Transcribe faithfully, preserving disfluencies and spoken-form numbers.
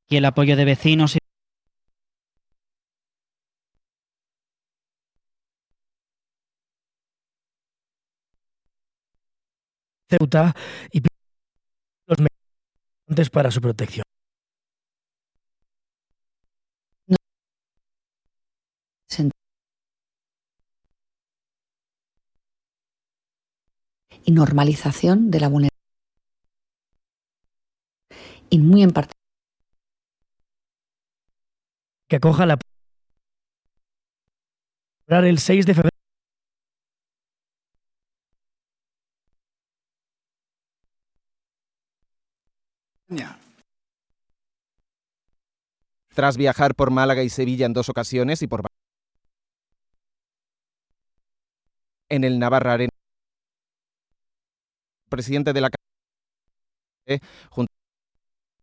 y el apoyo de vecinos y Ceuta y pide los medios para su protección. Y normalización de la vulnerabilidad. Y muy en particular Que acoja la el seis de febrero. Tras viajar por Málaga y Sevilla en dos ocasiones y por en el Navarra Arena, presidente de la junto